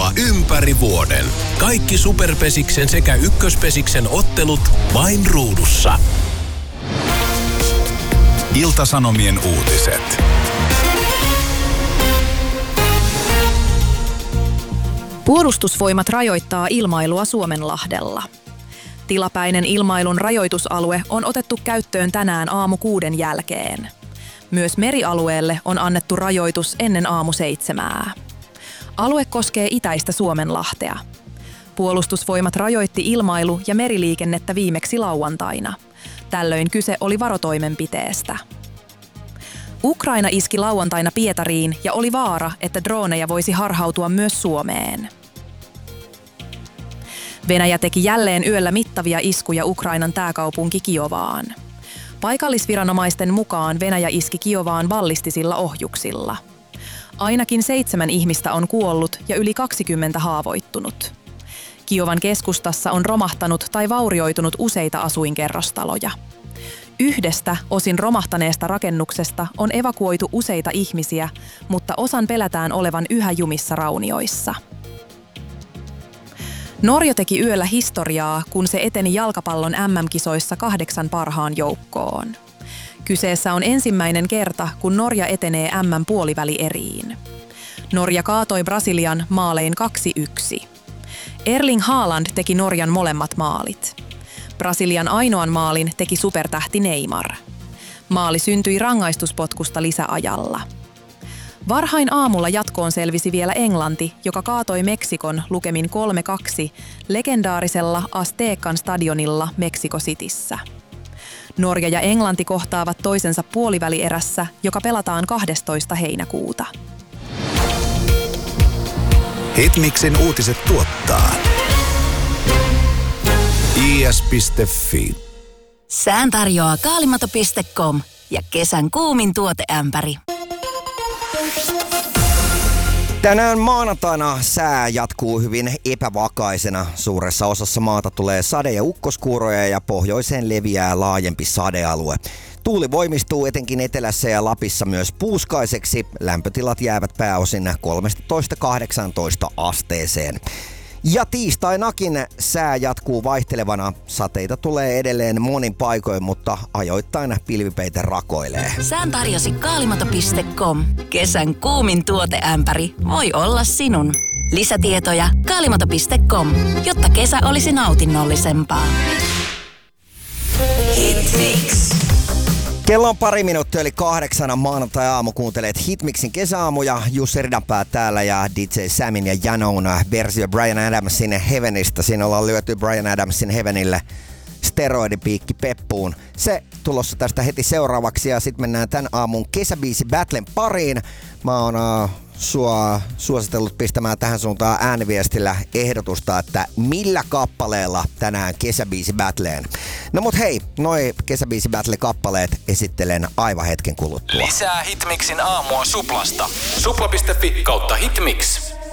aamua ympäri vuoden. Kaikki Superpesiksen sekä Ykköspesiksen ottelut vain ruudussa. Ilta-Sanomien uutiset. Puolustusvoimat rajoittaa ilmailua Suomenlahdella. Tilapäinen ilmailun rajoitusalue on otettu käyttöön tänään aamu 6 jälkeen. Myös merialueelle on annettu rajoitus ennen aamu 7. Alue koskee itäistä Suomenlahtea. Puolustusvoimat rajoitti ilmailu- ja meriliikennettä viimeksi lauantaina. Tällöin kyse oli varotoimenpiteestä. Ukraina iski lauantaina Pietariin ja oli vaara, että droneja voisi harhautua myös Suomeen. Venäjä teki jälleen yöllä mittavia iskuja Ukrainan pääkaupunki Kiovaan. Paikallisviranomaisten mukaan Venäjä iski Kiovaan ballistisilla ohjuksilla. Ainakin 7 ihmistä on kuollut ja yli 20 haavoittunut. Kiovan keskustassa on romahtanut tai vaurioitunut useita asuinkerrostaloja. Yhdestä osin romahtaneesta rakennuksesta on evakuoitu useita ihmisiä, mutta osan pelätään olevan yhä jumissa raunioissa. Norja teki yöllä historiaa, kun se eteni jalkapallon MM-kisoissa 8 parhaan joukkoon. Kyseessä on ensimmäinen kerta, kun Norja etenee MM-puolivälieriin. Norja kaatoi Brasilian maalein 2-1. Erling Haaland teki Norjan molemmat maalit. Brasilian ainoan maalin teki supertähti Neymar. Maali syntyi rangaistuspotkusta lisäajalla. Varhain aamulla jatkoon selvisi vielä Englanti, joka kaatoi Meksikon lukemin 3-2 legendaarisella Aztecan stadionilla Mexico Cityssä. Norja ja Englanti kohtaavat toisensa puolivälierässä, joka pelataan 12. heinäkuuta. Hitmixin uutiset tuottaa is.fi. Sään tarjoaa kaalimato.com ja kesän kuumin tuoteämpäri. Tänään maanantaina sää jatkuu hyvin epävakaisena. Suuressa osassa maata tulee sade- ja ukkoskuuroja ja pohjoiseen leviää laajempi sadealue. Tuuli voimistuu etenkin etelässä ja Lapissa myös puuskaiseksi. Lämpötilat jäävät pääosin 13–18 asteeseen. Ja tiistainakin sää jatkuu vaihtelevana. Sateita tulee edelleen monin paikoin, mutta ajoittain pilvipeite rakoilee. Sään tarjosi kaalimato.com. Kesän kuumin tuoteämpäri voi olla sinun. Lisätietoja kaalimato.com, jotta kesä olisi nautinnollisempaa. Hitmix. Kello on 2 minuuttia yli 8 maanantai-aamu. Kuuntelet Hitmixin kesäaamuja. Jussi Ridanpää täällä ja DJ Samin ja Janon versio Bryan Adamsin Heavenistä. Siinä ollaan lyöty Bryan Adamsin Heavenille steroidipiikki peppuun. Se tulossa tästä heti seuraavaksi ja sitten mennään tän aamun kesäbiisi battlen pariin. Mä oon sua suositellut pistämään tähän suuntaan ääniviestillä ehdotusta, että millä kappaleella tänään kesäbiisi battleen. No mut hei, noi kesäbiisi battle kappaleet esittelen aivan hetken kuluttua. Lisää Hitmixin aamua Suplasta. Supla.fi/Hitmix.